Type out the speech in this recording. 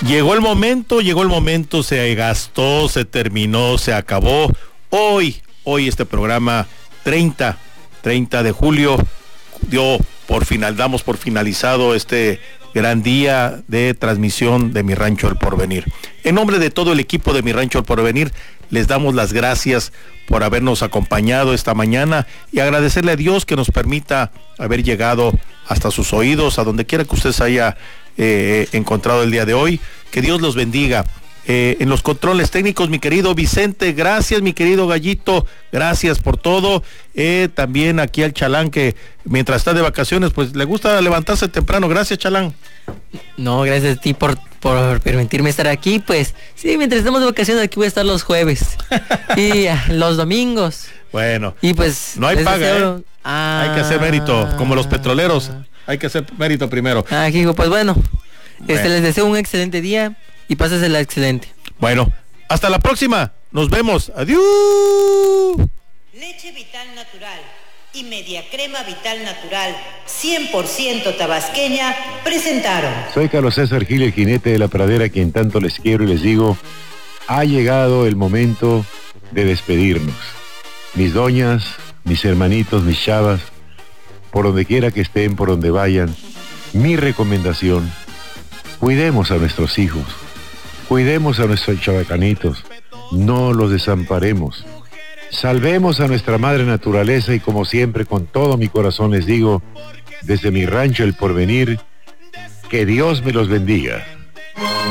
Llegó el momento, se gastó, se terminó, se acabó. Hoy este programa 30 de julio damos por finalizado este gran día de transmisión de Mi Rancho El Porvenir. En nombre de todo el equipo de Mi Rancho El Porvenir, les damos las gracias por habernos acompañado esta mañana y agradecerle a Dios que nos permita haber llegado hasta sus oídos, a donde quiera que usted se haya encontrado el día de hoy. Que Dios los bendiga. En los controles técnicos, mi querido Vicente, gracias, mi querido Gallito, gracias por todo. También aquí al Chalán, que mientras está de vacaciones, pues le gusta levantarse temprano. Gracias, Chalán. No, gracias a ti por permitirme estar aquí. Pues sí, mientras estamos de vacaciones aquí voy a estar los jueves y los domingos. Bueno, y pues no hay paga, hay que hacer mérito, como los petroleros, hay que hacer mérito primero. Hijo, pues bueno. Les deseo un excelente día y pásasela excelente. Bueno, hasta la próxima. Nos vemos. Adiós. Leche Vital Natural y Media Crema Vital Natural 100% tabasqueña presentaron. Soy Carlos César Gil, el jinete de la pradera, quien tanto les quiero y les digo, ha llegado el momento de despedirnos. Mis doñas, mis hermanitos, mis chavas, por donde quiera que estén, por donde vayan, mi recomendación: cuidemos a nuestros hijos, cuidemos a nuestros chabacanitos, no los desamparemos, salvemos a nuestra madre naturaleza y, como siempre, con todo mi corazón les digo, desde Mi Rancho El Porvenir, que Dios me los bendiga.